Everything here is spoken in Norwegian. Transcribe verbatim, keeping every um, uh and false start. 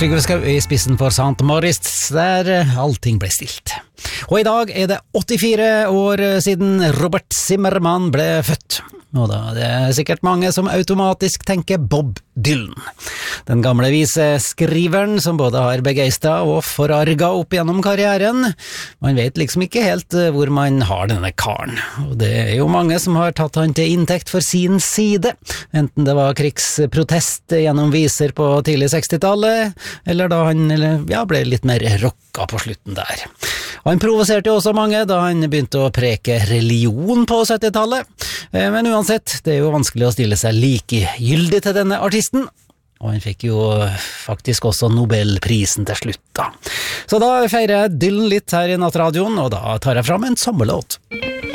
Trygve Skau i spissen for Saint Moritz, der allting ble stilt. Og i dag er det åttifire år siden Robert Zimmermann ble født. Og da er det sikkert mange som automatisk tenker Bob Dylan. Den gamle viseskriveren som både har begeistret og forarget opp gjennom karrieren. Man vet liksom ikke helt hvor man har denne karen. Og det er jo mange som har tatt han til inntekt for sin side. Enten det var krigsprotest gjennom viser på tidlig sekstitallet, eller da han eller, ja, ble litt mer rocka på slutten der. Han provoserte jo også mange da han begynte å preke religion på syttitallet. Men uansett, det er jo vanskelig å stille seg likegyldig til denne artisten. Og han fikk jo faktisk også Nobelprisen til slutt da. Så da feirer jeg Dylan litt her i Nattradioen, og da tar jeg fram en sommerlåt.